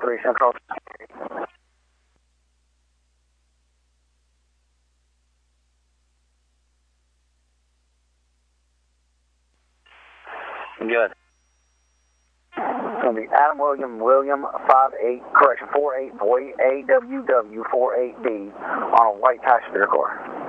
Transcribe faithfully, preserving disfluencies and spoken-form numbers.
three Central. Good. It's going to be Adam William, William five eight, correction, four eight, boy, A W W four eight B on a white passenger car.